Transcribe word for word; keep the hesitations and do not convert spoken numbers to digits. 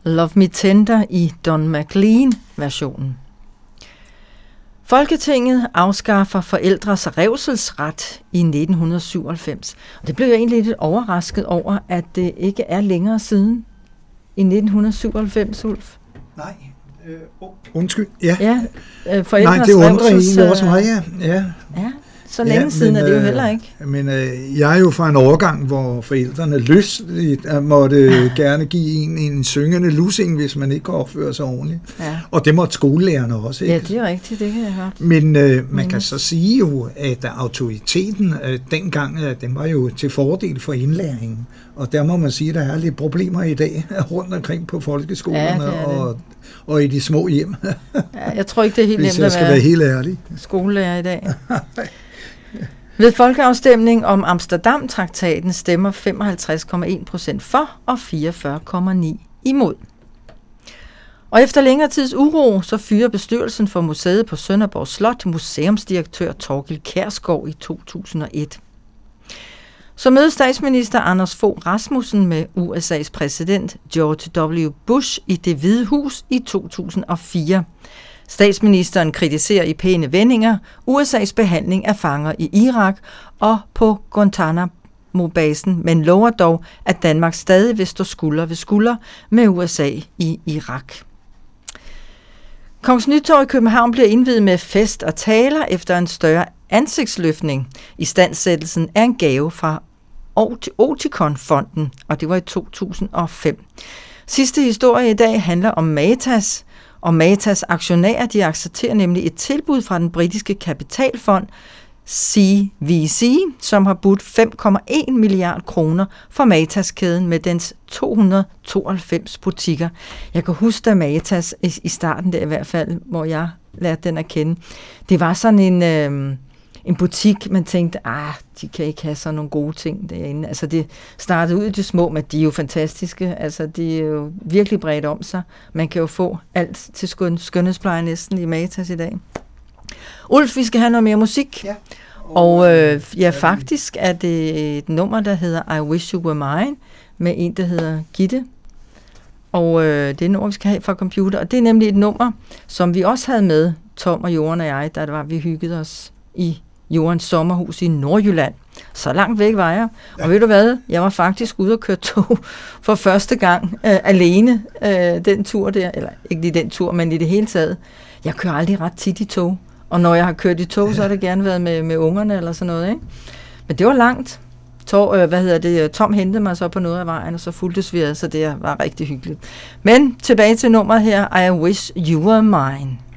Love Me Tender i Don McLean-versionen. Folketinget afskaffer forældres revselsret i nitten syvoghalvfems. Og det blev jeg egentlig lidt overrasket over, at det ikke er længere siden i nitten syvoghalvfems, Ulf. Nej, øh, oh, undskyld. Ja, ja øh, forældres Nej, det undrer revsels, egentlig også mig, ja. ja. Ja, så længe ja, siden men, er det jo øh, heller ikke. Men øh, jeg er jo fra en overgang, hvor forældrene lystligt måtte gerne give en en syngende lussing, hvis man ikke kan opføre sig ordentligt. Ja. Og det måtte skolelærerne også, ikke? Ja, det er rigtigt, det kan jeg høre. Men øh, man kan så sige jo, at autoriteten øh, dengang, øh, den var jo til fordel for indlæringen. Og der må man sige, at der er lidt problemer i dag rundt omkring på folkeskolerne ja, det det. Og, og i de små hjem. Ja, jeg tror ikke, det er helt nemt at være, være helt ærlig. Skolelærer i dag. Ved folkeafstemning om Amsterdam-traktaten stemmer femoghalvtreds komma en procent for og fireogfyrre komma ni imod. Og efter længere tids uro, så fyrer bestyrelsen for museet på Sønderborg Slot museumsdirektør Torkild Kjærsgaard i to tusind og et. Så mødte statsminister Anders Fogh Rasmussen med U S A's præsident George W. Bush i Det Hvide Hus i to tusind og fire. Statsministeren kritiserer i pæne vendinger U S A's behandling af fanger i Irak og på Guantanamo-basen, men lover dog, at Danmark stadig vil stå skulder ved skulder med U S A i Irak. Kongens Nytorv i København bliver indviet med fest og taler efter en større ansigtsløftning. Istandsættelsen er en gave fra Oticon-fonden, og det var i to tusind og fem. Sidste historie i dag handler om Matas, og Matas aktionærer, de accepterer nemlig et tilbud fra den britiske kapitalfond C V C, som har budt fem komma en milliard kroner for Matas-kæden med dens to hundrede og tooghalvfems butikker. Jeg kan huske, at Matas i starten der i hvert fald, hvor jeg lærte den at kende, det var sådan en, øh, en butik, man tænkte, ah, de kan ikke have sådan nogle gode ting derinde. Altså det startede ud i de små, men de er jo fantastiske. Altså de er jo virkelig bredt om sig. Man kan jo få alt til skøn, skønhedspleje næsten i Matas i dag. Ulf, vi skal have noget mere musik. Ja. Og øh, ja, faktisk er det et nummer, der hedder I Wish You Were Mine, med en, der hedder Gitte. Og øh, det er et nummer, vi skal have fra computer. Og det er nemlig et nummer, som vi også havde med, Tom og Jorden og jeg, da det var, vi hyggede os i Jordens sommerhus i Nordjylland. Så langt væk var jeg. Ja. Og ved du hvad? Jeg var faktisk ude og køre tog for første gang øh, alene øh, den tur der. Eller ikke lige den tur, men i det hele taget. Jeg kører aldrig ret tit i tog. Og når jeg har kørt i tog, så har det gerne været med, med ungerne eller sådan noget, ikke? Men det var langt. Tor, øh, hvad hedder det? Tom hentede mig så på noget af vejen, og så fulgtes vi ad, så det var rigtig hyggeligt. Men tilbage til nummeret her. I Wish You Were Mine.